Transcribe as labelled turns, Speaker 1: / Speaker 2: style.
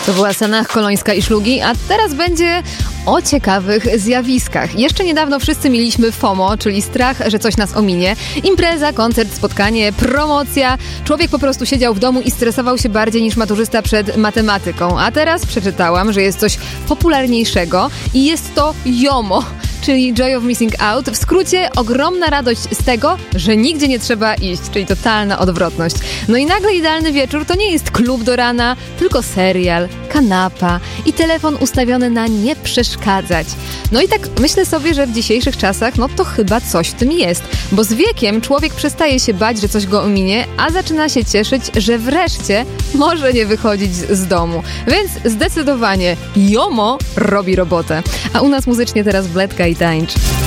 Speaker 1: To była Sanach Kolońska i Szlugi, a teraz będzie o ciekawych zjawiskach. Jeszcze niedawno wszyscy mieliśmy FOMO, czyli strach, że coś nas ominie. Impreza, koncert, spotkanie, promocja. Człowiek po prostu siedział w domu i stresował się bardziej niż maturzysta przed matematyką. A teraz przeczytałam, że jest coś popularniejszego i jest to JOMO, czyli Joy of Missing Out. W skrócie ogromna radość z tego, że nigdzie nie trzeba iść, czyli totalna odwrotność. No i nagle idealny wieczór to nie jest klub do rana, tylko serial, kanapa i telefon ustawiony na nie przeszkadzać. No i tak myślę sobie, że w dzisiejszych czasach no to chyba coś w tym jest, bo z wiekiem człowiek przestaje się bać, że coś go ominie, a zaczyna się cieszyć, że wreszcie może nie wychodzić z domu. Więc zdecydowanie JOMO robi robotę. A u nas muzycznie teraz Bledka i Tańcz.